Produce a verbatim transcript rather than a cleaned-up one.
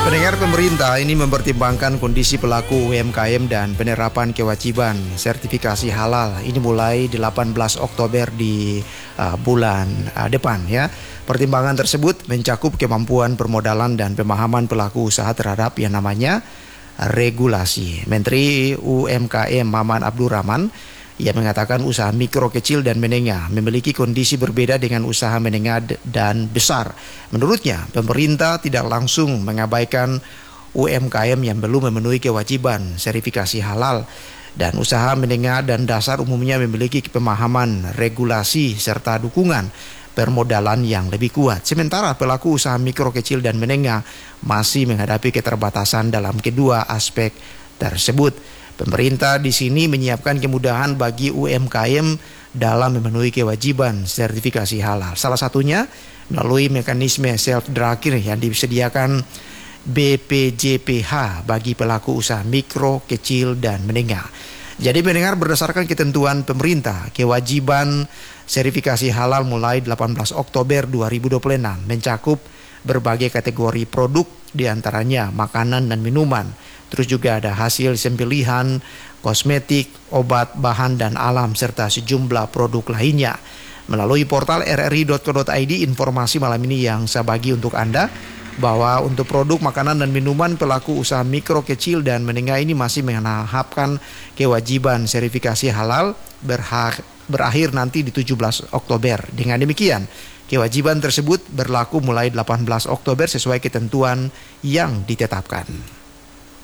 Pendengar, pemerintah ini mempertimbangkan kondisi pelaku U M K M dan penerapan kewajiban sertifikasi halal. Ini mulai delapan belas Oktober di uh, bulan uh, depan ya. Pertimbangan tersebut mencakup kemampuan permodalan dan pemahaman pelaku usaha terhadap yang namanya regulasi. Menteri U M K M Maman Abdurrahman ia mengatakan usaha mikro, kecil, dan menengah memiliki kondisi berbeda dengan usaha menengah dan besar. Menurutnya, pemerintah tidak langsung mengabaikan U M K M yang belum memenuhi kewajiban sertifikasi halal, dan usaha menengah dan dasar umumnya memiliki pemahaman regulasi serta dukungan permodalan yang lebih kuat. Sementara pelaku usaha mikro, kecil, dan menengah masih menghadapi keterbatasan dalam kedua aspek tersebut. Pemerintah di sini menyiapkan kemudahan bagi U M K M dalam memenuhi kewajiban sertifikasi halal. Salah satunya melalui mekanisme self-drakir yang disediakan B P J P H bagi pelaku usaha mikro, kecil, dan menengah. Jadi mendengar berdasarkan ketentuan pemerintah, kewajiban sertifikasi halal mulai delapan belas Oktober dua ribu dua puluh enam mencakup berbagai kategori produk, diantaranya makanan dan minuman. Terus juga ada hasil sembelihan, kosmetik, obat, bahan, dan alam, serta sejumlah produk lainnya. Melalui portal r r i dot co dot i d, informasi malam ini yang saya bagi untuk Anda, bahwa untuk produk makanan dan minuman pelaku usaha mikro, kecil, dan menengah ini masih menghapkan kewajiban sertifikasi halal berhak, berakhir nanti di tujuh belas Oktober. Dengan demikian, kewajiban tersebut berlaku mulai delapan belas Oktober sesuai ketentuan yang ditetapkan.